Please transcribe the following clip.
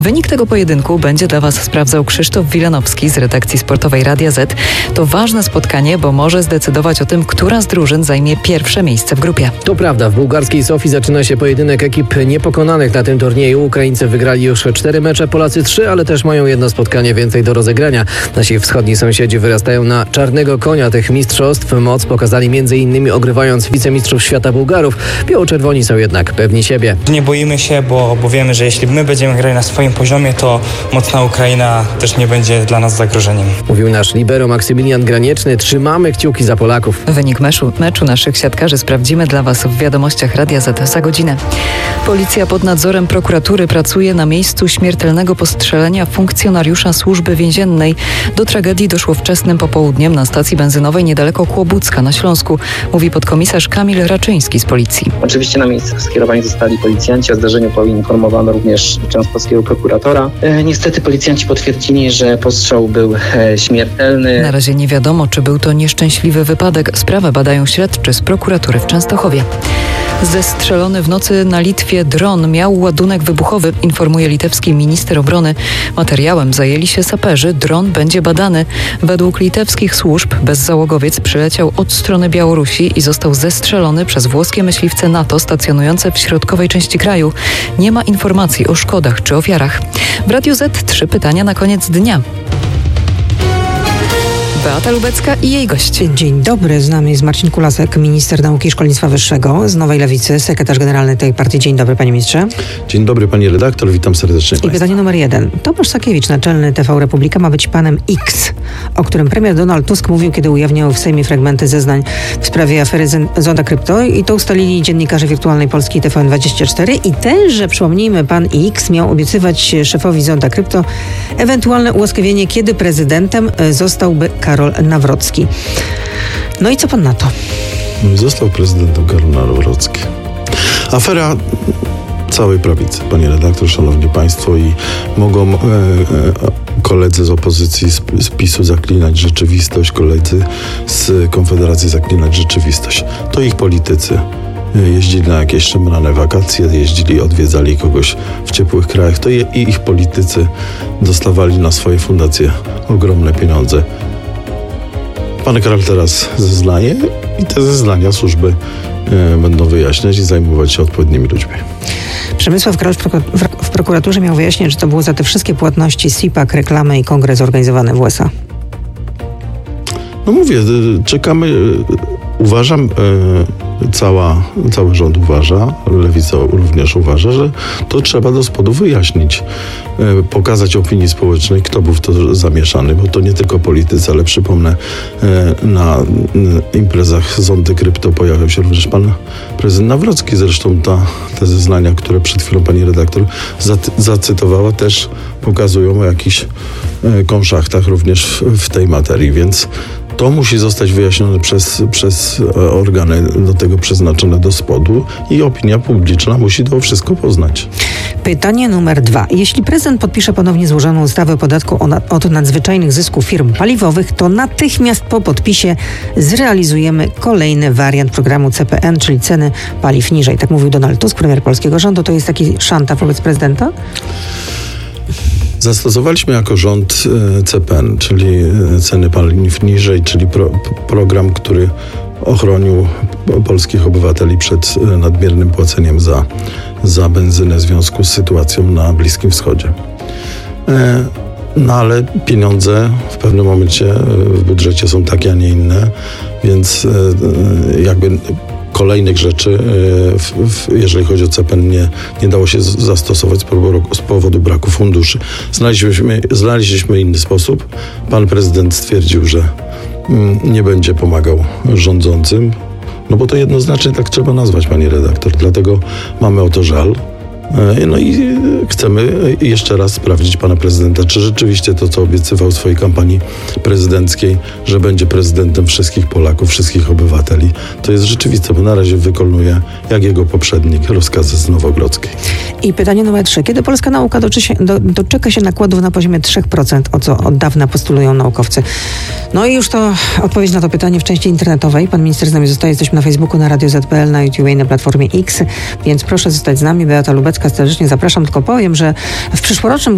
Wynik tego pojedynku będzie dla Was sprawdzał Krzysztof Wilanowski z redakcji sportowej Radia Z. To ważne spotkanie, bo może zdecydować o tym, która z drużyn zajmie pierwsze miejsce w grupie. To prawda, w bułgarskiej Sofii zaczyna się pojedynek ekip niepokonanych na tym turnieju. Ukraińcy wygrali już 4 mecze, Polacy 3, ale też mają jedno spotkanie więcej do rozegrania. Nasi wschodni sąsiedzi wyrastają na czarnego konia tych mistrzostw. Moc pokazali m.in. ogrywając wicemistrzów świata Bułgarów. Biało-czerwoni są jednak pewni siebie. Nie boimy się, bo wiemy, że jeśli my będziemy grali na swoim poziomie, to mocna Ukraina też nie będzie dla nas zagrożeniem. Mówił nasz libero Maksymilian Granieczny. Trzymamy kciuki za Polaków. Wynik meczu naszych siatkarzy sprawdzimy dla Was w wiadomościach Radia Z za godzinę. Policja pod nadzorem prokuratury pracuje na miejscu śmiertelnego postrzelenia funkcjonariusza służby więziennej. Do tragedii doszło wczesnym popołudniem na stacji benzynowej niedaleko Kłobucka na Śląsku, mówi podkomisarz Kamil Raczyński z policji. Oczywiście na miejsce skierowani zostali policjanci. O zdarzeniu poinformowano również częstochowskiego prokuratora. Niestety policjanci potwierdzili, że postrzał był śmiertelny. Na razie nie wiadomo, czy był to nieszczęśliwy wypadek. Sprawę badają śledczy z prokuratury w Częstochowie. Zestrzelony w nocy na Litwie dron miał ładunek wybuchowy, informuje litewski minister obrony. Materiałem zajęli się saperzy. Dron będzie badany. Według litewskich służb bezzałogowiec przyleciał od strony Białorusi i został zestrzelony przez włoskie myśliwce NATO stacjonujące w środkowej części kraju. Nie ma informacji o szkodach czy ofiarach. W Radiu Z 3 pytania na koniec dnia. Beata Lubecka i jej gość. Dzień dobry, z nami jest Marcin Kulasek, minister nauki i szkolnictwa wyższego z Nowej Lewicy, sekretarz generalny tej partii. Dzień dobry, panie ministrze. Dzień dobry, pani redaktor, witam serdecznie I państwa. pytanie numer 1. Tomasz Sakiewicz, naczelny TV Republika, ma być panem X, o którym premier Donald Tusk mówił, kiedy ujawniał w Sejmie fragmenty zeznań w sprawie afery Zonda Krypto, i to ustalili dziennikarze Wirtualnej Polski i TVN24. I tenże, przypomnijmy, pan X miał obiecywać szefowi Zonda Krypto ewentualne ułaskawienie, kiedy prezydentem zostałby Karol Nawrocki. No i co pan na to? Został prezydentem Karol Nawrocki. Afera całej prawicy, pani redaktor, szanowni państwo, i mogą koledzy z opozycji z PiS-u zaklinać rzeczywistość, koledzy z Konfederacji zaklinać rzeczywistość. To ich politycy. Jeździli na jakieś szemrane wakacje, odwiedzali kogoś w ciepłych krajach, to i ich politycy dostawali na swoje fundacje ogromne pieniądze. Pan Karol teraz zeznaje i te zeznania służby będą wyjaśniać i zajmować się odpowiednimi ludźmi. Przemysław Kralusz w prokuraturze miał wyjaśnić, że to było za te wszystkie płatności, SIPAK, reklamy i kongres organizowany w USA. No mówię, czekamy. Uważam, cały rząd uważa, Lewica również uważa, że to trzeba do spodu wyjaśnić, pokazać opinii społecznej, kto był w to zamieszany, bo to nie tylko politycy, ale przypomnę, na imprezach Zondy Krypto pojawiał się również pan prezydent Nawrocki. Zresztą te zeznania, które przed chwilą pani redaktor zacytowała, też pokazują o jakichś konszachtach również w tej materii, więc to musi zostać wyjaśnione przez organy do tego przeznaczone do spodu i opinia publiczna musi to wszystko poznać. Pytanie numer 2. Jeśli prezydent podpisze ponownie złożoną ustawę o podatku od nadzwyczajnych zysków firm paliwowych, to natychmiast po podpisie zrealizujemy kolejny wariant programu CPN, czyli ceny paliw niżej. Tak mówił Donald Tusk, premier polskiego rządu. To jest taki szantaż wobec prezydenta? Zastosowaliśmy jako rząd CPN, czyli ceny paliw niżej, czyli program, który ochronił polskich obywateli przed nadmiernym płaceniem za benzynę w związku z sytuacją na Bliskim Wschodzie. No ale pieniądze w pewnym momencie w budżecie są takie, a nie inne, więc jakby kolejnych rzeczy, jeżeli chodzi o CPN, nie dało się zastosować z powodu braku funduszy. Znaleźliśmy inny sposób. Pan prezydent stwierdził, że nie będzie pomagał rządzącym, no bo to jednoznacznie tak trzeba nazwać, pani redaktor. Dlatego mamy o to żal. No i chcemy jeszcze raz sprawdzić pana prezydenta, czy rzeczywiście to, co obiecywał w swojej kampanii prezydenckiej, że będzie prezydentem wszystkich Polaków, wszystkich obywateli, to jest rzeczywiste, bo na razie wykonuje, jak jego poprzednik, rozkazy z Nowogrodzkiej. I pytanie numer 3. Kiedy polska nauka doczeka się nakładów na poziomie 3%, o co od dawna postulują naukowcy? No i już to odpowiedź na to pytanie w części internetowej. Pan minister z nami zostaje. Jesteśmy na Facebooku, na Radio Z.pl, na YouTube i na Platformie X, więc proszę zostać z nami. Beata Lubecka, serdecznie zapraszam. Tylko powiem, że w przyszłorocznym